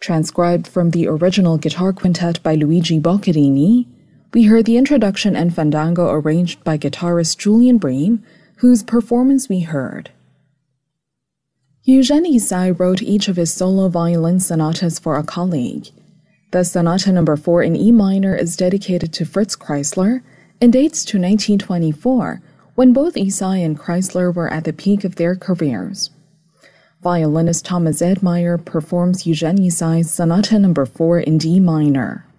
Transcribed from the original guitar quintet by Luigi Boccherini, we heard the introduction and fandango arranged by guitarist Julian Bream, whose performance we heard. Eugène Ysaye wrote each of his solo violin sonatas for a colleague. The Sonata No. 4 in E minor is dedicated to Fritz Kreisler and dates to 1924, when both Ysaye and Kreisler were at the peak of their careers. Violinist Thomas Edmeyer performs Eugène Ysaye's Sonata No. 4 in D minor.